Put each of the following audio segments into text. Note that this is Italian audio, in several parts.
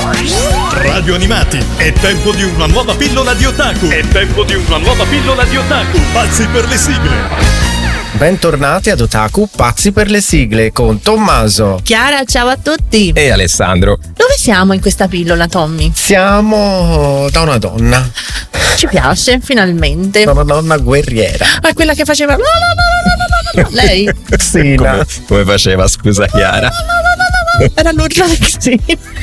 Radio Animati, è tempo di una nuova pillola di otaku. Pazzi per le sigle. Bentornati ad Otaku Pazzi per le sigle con Tommaso, Chiara, ciao a tutti. E Alessandro. Dove siamo in questa pillola, Tommy? siamo da una donna. Ci piace, finalmente. Da una donna guerriera. Ah, quella che faceva lei? Xina. Come faceva, scusa Chiara? Era l'urlo di Xina.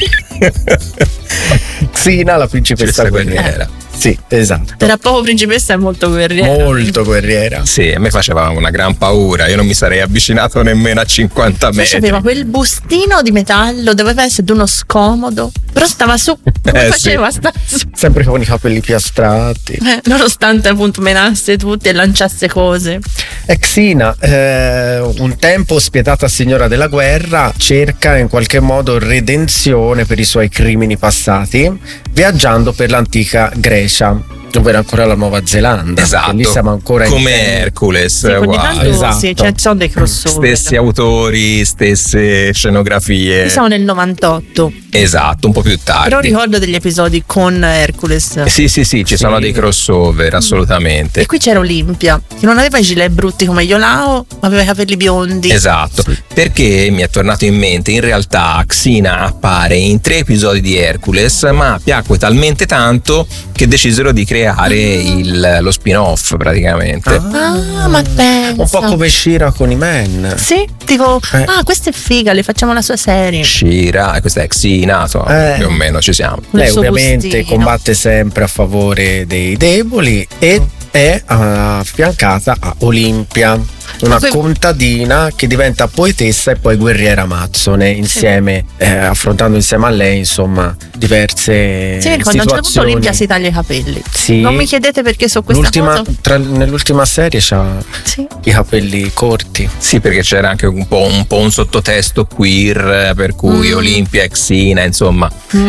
Xina, la principessa guerriera. Sì, esatto. Era proprio principessa e molto guerriera. Molto guerriera. Sì, a me faceva una gran paura, io non mi sarei avvicinato nemmeno a 50 metri. Aveva quel bustino di metallo, doveva essere uno scomodo, però stava su. Come faceva? Sì. Stava su. Sempre con i capelli piastrati. Nonostante appunto menasse tutti e lanciasse cose. E Xina, un tempo spietata signora della guerra, cerca in qualche modo redenzione per i suoi crimini passati, viaggiando per l'antica Grecia, dove era ancora la Nuova Zelanda. Esatto, lì siamo ancora come Hercules, Sì, ogni uguale. tanto esatto. sì, cioè, sono dei crossover. Stessi autori, stesse scenografie. Siamo nel 98. Esatto, un po' più tardi. Però ricordo degli episodi con Hercules. Sì, ci sono dei crossover, assolutamente. E qui c'era Olimpia, che non aveva i gilet brutti come Iolao, ma aveva i capelli biondi. Esatto, perché mi è tornato in mente, in realtà Xina appare in 3 episodi di Hercules, ma piacque talmente tanto che decisero di creare lo spin-off praticamente. Ah, ma pensa. un po' come Shira con i Men. Sì, tipo, questa è figa, le facciamo la sua serie. Shira, questa è Xina, insomma, più o meno ci siamo. Lei suo ovviamente bustino. combatte sempre a favore dei deboli e è affiancata a Olimpia, una contadina che diventa poetessa e poi guerriera amazzone insieme, affrontando insieme a lei insomma diverse Sì, quando a un certo punto situazioni. Olimpia si taglia i capelli. Sì. Non mi chiedete perché so questa cosa. Nell'ultima serie c'ha Sì. i capelli corti. Sì, perché c'era anche un po' un sottotesto queer, per cui Olimpia e Xina, insomma,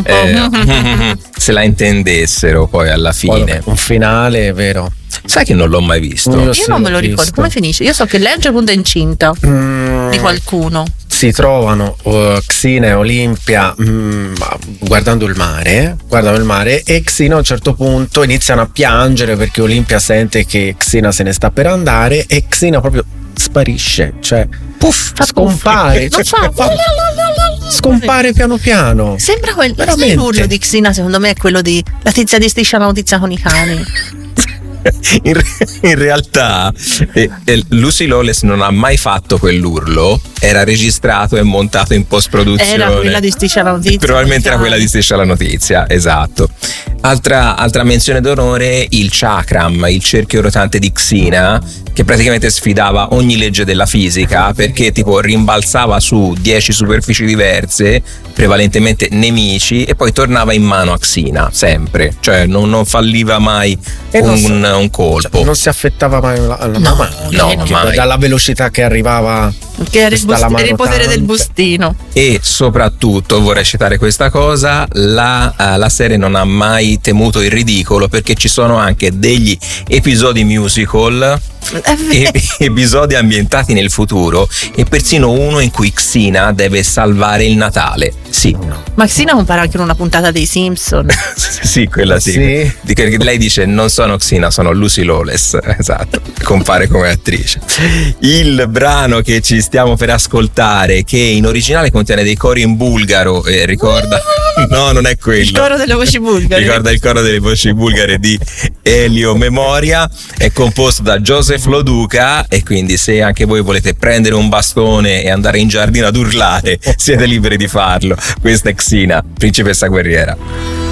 se la intendessero poi alla fine. Un finale, vero? Sai che non l'ho mai visto? Io Io non me lo ricordo, come finisce? Io so che lei a un certo punto è incinta di qualcuno. Si trovano Xina e Olimpia guardando il mare e Xina a un certo punto iniziano a piangere perché Olimpia sente che Xina se ne sta per andare e Xina proprio sparisce, cioè scompare, Non fa. scompare piano piano. Sembra Veramente. l'urlo di Xina, secondo me è quello di la tizia di Striscia la notizia con i cani. In realtà Lucy Lawless non ha mai fatto quell'urlo, era registrato e montato in post-produzione. Era quella di Striscia la notizia. Probabilmente era quella di Striscia la notizia, esatto. Altra menzione d'onore, il chakram, il cerchio rotante di Xina, che praticamente sfidava ogni legge della fisica perché tipo rimbalzava su 10 superfici diverse, prevalentemente nemici, e poi tornava in mano a Xina sempre, cioè non falliva mai un colpo. Cioè, non si affettava mai la mano. No, mai. Dalla velocità che arrivava. Che era il dalla mano potere del rotante. bustino. E soprattutto vorrei citare questa cosa, la serie non ha mai temuto il ridicolo perché ci sono anche degli episodi musical, episodi ambientati nel futuro e persino uno in cui Xina deve salvare il Natale. Sì. Ma Xina compare anche in una puntata dei Simpson. Sì, quella sì. Lei dice non sono Xina, sono Lucy Lawless. Esatto, compare come attrice. Il brano che ci stiamo per ascoltare, che in originale contiene dei cori in bulgaro, ricorda no, non è quello, Il coro delle voci bulgare. ricorda il coro delle voci bulgare di Elio Memoria, è composto da Joseph Loduca, e quindi se anche voi volete prendere un bastone e andare in giardino ad urlare siete liberi di farlo. Questa è Xina, principessa guerriera.